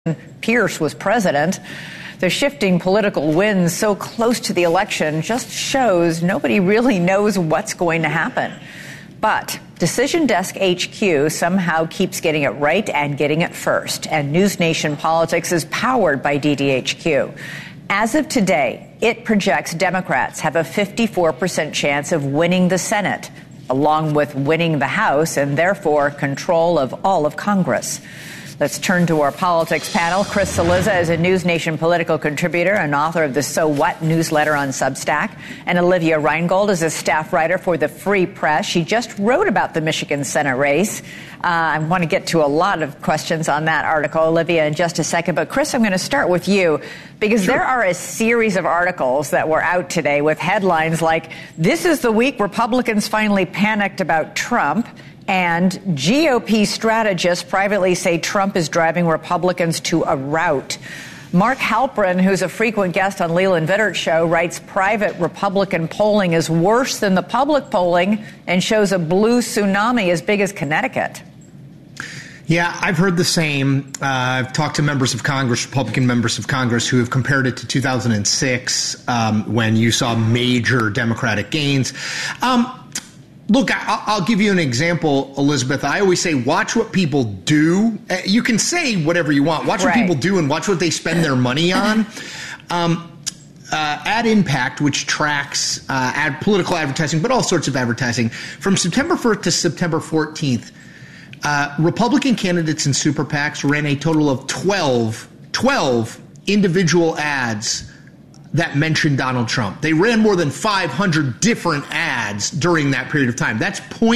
Pierce was president. The shifting political winds so close to the election just shows nobody really knows what's going to happen. But Decision Desk HQ somehow keeps getting it right and getting it first. And News Nation Politics is powered by DDHQ. As of today, it projects Democrats have a 54% chance of winning the Senate, along with winning the House and therefore control of all of Congress. Let's turn to our politics panel. Chris Cillizza is a News Nation political contributor and author of the So What newsletter on Substack. And Olivia Reingold is a staff writer for the Free Press. She just wrote about the Michigan Senate race. I want to get to a lot of questions on that article, Olivia, in just a second. But Chris, I'm going to start with you because there are a series of articles that were out today with headlines like, "This is the week Republicans finally panicked about Trump," and GOP strategists privately say Trump is driving Republicans to a rout. Mark Halperin, who's a frequent guest on Leland Vitter's show, writes private Republican polling is worse than the public polling and shows a blue tsunami as big as Connecticut. Yeah, I've heard the same. I've talked to members of Congress, Republican members of Congress, who have compared it to 2006 when you saw major Democratic gains. Look, I'll give you an example, Elizabeth. I always say, watch what people do. You can say whatever you want. Watch what people do and watch what they spend their money on. Ad Impact, which tracks political advertising, but all sorts of advertising, from September 1st to September 14th, Republican candidates and super PACs ran a total of 12 individual ads that mentioned Donald Trump. They ran more than 500 different ads during that period of time. That's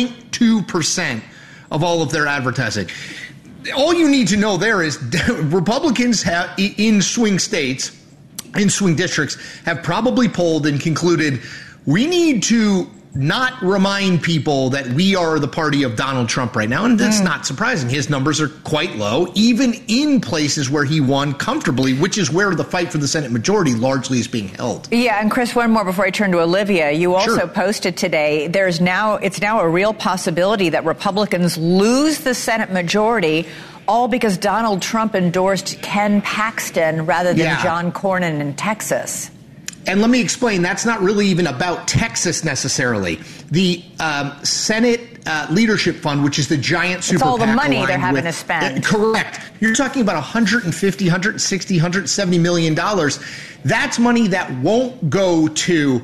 0.2% of all of their advertising. All you need to know there is Republicans have, in swing states, in swing districts, have probably polled and concluded we need to not remind people that we are the party of Donald Trump right now. And that's not surprising. His numbers are quite low, even in places where he won comfortably, which is where the fight for the Senate majority largely is being held. Yeah, and Chris, one more before I turn to Olivia. You also posted today, it's now a real possibility that Republicans lose the Senate majority, all because Donald Trump endorsed Ken Paxton rather than John Cornyn in Texas. And let me explain, that's not really even about Texas necessarily. The Senate Leadership Fund, which is the giant super PAC, all the money they're having to spend. Correct. You're talking about $150, $160, $170 million. That's money that won't go to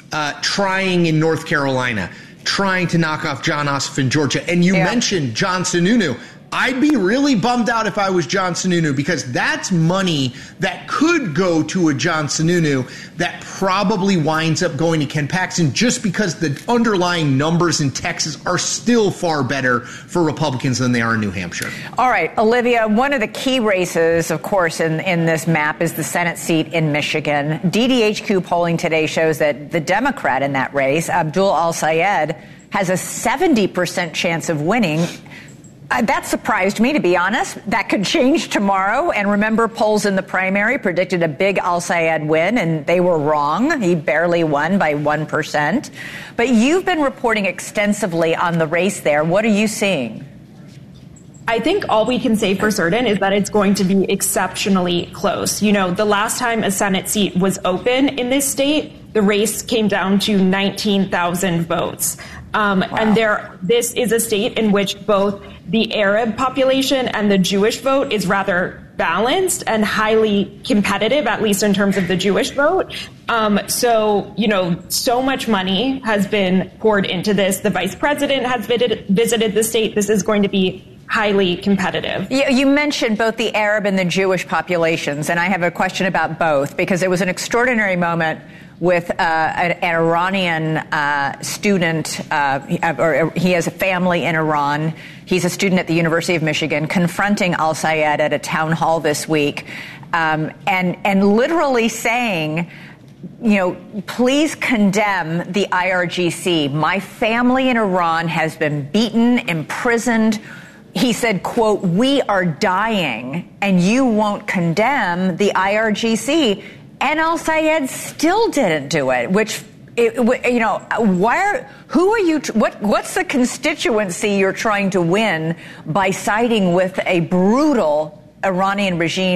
trying in North Carolina, trying to knock off John Ossoff in Georgia. And you mentioned John Sununu. I'd be really bummed out if I was John Sununu, because that's money that could go to a John Sununu that probably winds up going to Ken Paxton, just because the underlying numbers in Texas are still far better for Republicans than they are in New Hampshire. All right, Olivia, one of the key races, of course, in this map is the Senate seat in Michigan. DDHQ polling today shows that the Democrat in that race, Abdul Al-Sayed, has a 70% chance of winning. That surprised me, to be honest. That could change tomorrow. And remember, polls in the primary predicted a big Al-Sayed win, and they were wrong. He barely won by 1%. But you've been reporting extensively on the race there. What are you seeing? I think all we can say for certain is that it's going to be exceptionally close. You know, the last time a Senate seat was open in this state, the race came down to 19,000 votes. And this is a state in which both the Arab population and the Jewish vote is rather balanced and highly competitive, at least in terms of the Jewish vote. So, you know, so much money has been poured into this. The vice president has visited the state. This is going to be highly competitive. You mentioned both the Arab and the Jewish populations, and I have a question about both, because it was an extraordinary moment with an Iranian student, or he has a family in Iran. He's a student at the University of Michigan, confronting Al-Sayed at a town hall this week, and literally saying, you know, please condemn the IRGC. My family in Iran has been beaten, imprisoned. He said, quote, "We are dying, and you won't condemn the IRGC." And Al-Sayed still didn't do it, which, you know, who are you, what's the constituency you're trying to win by siding with a brutal Iranian regime